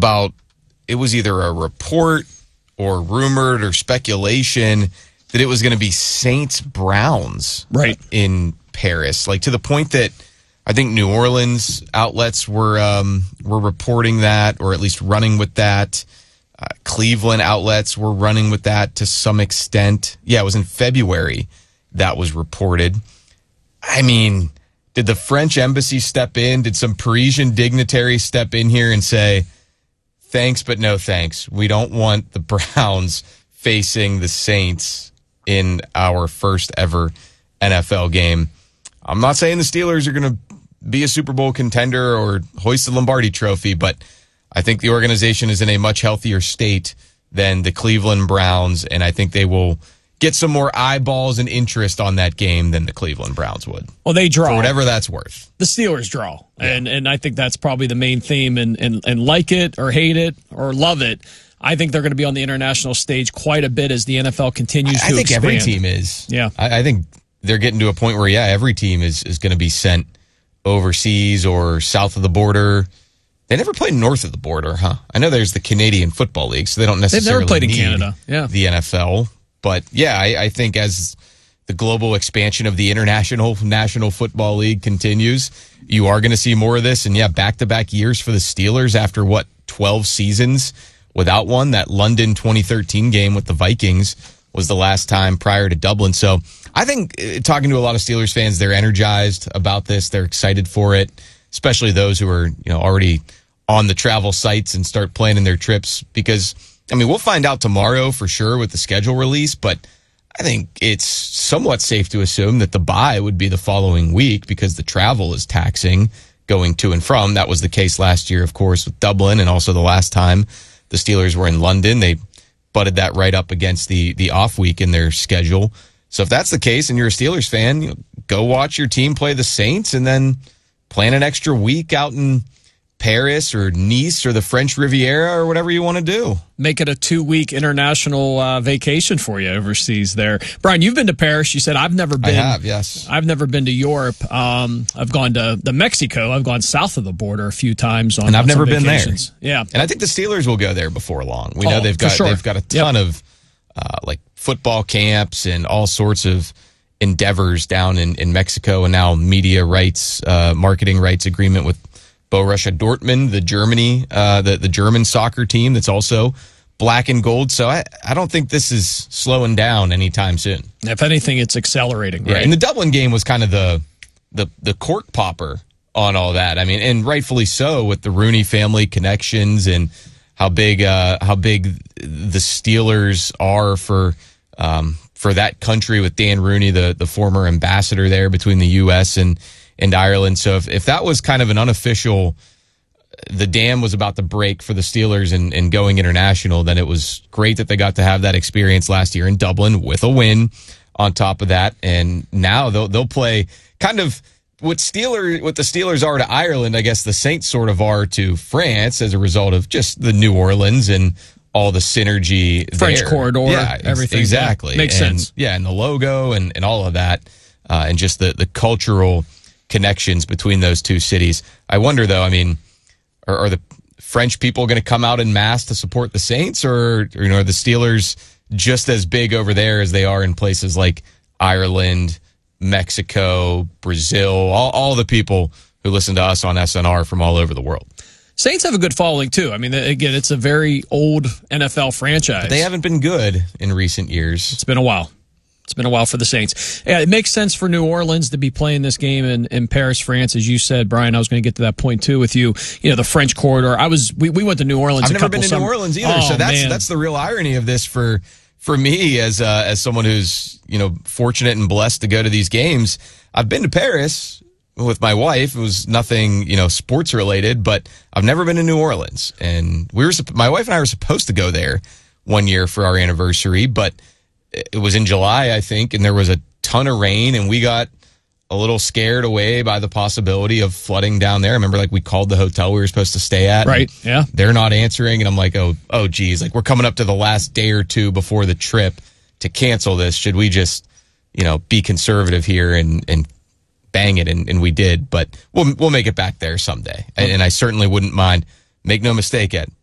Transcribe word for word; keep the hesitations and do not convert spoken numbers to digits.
about it was either a report or rumored or speculation that it was going to be Saints-Browns right. in Paris, like to the point that I think New Orleans outlets were um, were reporting that, or at least running with that. Uh, Cleveland outlets were running with that to some extent. Yeah, it was in February that was reported. I mean, did the French embassy step in? Did some Parisian dignitary step in here and say, thanks, but no thanks? We don't want the Browns facing the Saints in our first ever N F L game. I'm not saying the Steelers are going to be a Super Bowl contender or hoist the Lombardi trophy, but I think the organization is in a much healthier state than the Cleveland Browns, and I think they will get some more eyeballs and interest on that game than the Cleveland Browns would. Well, they draw. For whatever that's worth. The Steelers draw, yeah. and and I think that's probably the main theme, and, and, and like it or hate it or love it, I think they're going to be on the international stage quite a bit as the N F L continues I, to I think expand. every team is. Yeah. I, I think they're getting to a point where, yeah, every team is, is going to be sent overseas or south of the border. They never played north of the border, huh? I know there's the Canadian Football League, so they don't necessarily They've never played in need Canada. Yeah. the N F L. But, yeah, I, I think as the global expansion of the International National Football League continues, you are going to see more of this. And, yeah, back-to-back years for the Steelers after, what, twelve seasons without one? That London twenty thirteen game with the Vikings was the last time prior to Dublin. So I think uh, talking to a lot of Steelers fans, they're energized about this. They're excited for it, especially those who are, you know, already on the travel sites and start planning their trips, because, I mean, we'll find out tomorrow for sure with the schedule release, but I think it's somewhat safe to assume that the bye would be the following week because the travel is taxing going to and from. That was the case last year, of course, with Dublin, and also the last time the Steelers were in London. They butted that right up against the the off week in their schedule. So if that's the case and you're a Steelers fan, you know, go watch your team play the Saints and then plan an extra week out in Paris or Nice or the French Riviera or whatever you want to do. Make it a two-week international uh, vacation for you overseas there. Brian, you've been to Paris. You said, I've never been. I have, yes. I've never been to Europe. Um, I've gone to the Mexico. I've gone south of the border a few times on, and I've on never some been vacations. there. Yeah. And I think the Steelers will go there before long. We oh, know they've got sure. they've got a ton yep. of uh, like football camps and all sorts of endeavors down in, in Mexico, and now media rights, uh, marketing rights agreement with Borussia Dortmund, the Germany, uh, the, the German soccer team that's also black and gold. So I, I don't think this is slowing down anytime soon. If anything, it's accelerating, right? Yeah, and the Dublin game was kind of the, the, the cork popper on all that. I mean, and rightfully so with the Rooney family connections and how big, uh, how big the Steelers are for, um, for that country with Dan Rooney, the, the former ambassador there between the U S and, and Ireland. So if, if that was kind of an unofficial, the dam was about to break for the Steelers and, and going international, then it was great that they got to have that experience last year in Dublin with a win on top of that. And now they'll, they'll play kind of what Steeler, what the Steelers are to Ireland, I guess the Saints sort of are to France as a result of just the New Orleans and all the synergy French there. corridor, yeah, everything. Exactly. Yeah, makes and, sense. Yeah, and the logo and, and all of that, uh, and just the, the cultural connections between those two cities. I wonder, though, I mean, are, are the French people going to come out in mass to support the Saints, or, or you know, are the Steelers just as big over there as they are in places like Ireland, Mexico, Brazil, all, all the people who listen to us on S N R from all over the world? Saints have a good following, too. I mean, again, it's a very old N F L franchise. But they haven't been good in recent years. It's been a while. It's been a while for the Saints. Yeah, it makes sense for New Orleans to be playing this game in, in Paris, France, as you said, Brian. I was going to get to that point too with you. You know, the French corridor. I was. We, we went to New Orleans. I've a never couple been to summer- New Orleans either. Oh, so that's man. that's the real irony of this for for me as uh, as someone who's you know fortunate and blessed to go to these games. I've been to Paris with my wife. It was nothing you know sports related, but I've never been to New Orleans. And we were my wife and I were supposed to go there one year for our anniversary, but it was in July, I think, and there was a ton of rain, and we got a little scared away by the possibility of flooding down there. I remember, like, we called the hotel we were supposed to stay at. Right, yeah. They're not answering, and I'm like, oh, oh, geez, like, we're coming up to the last day or two before the trip to cancel this. Should we just, you know, be conservative here and, and bang it? And, and we did, but we'll we'll make it back there someday. And, and I certainly wouldn't mind. Make no mistake, Ed.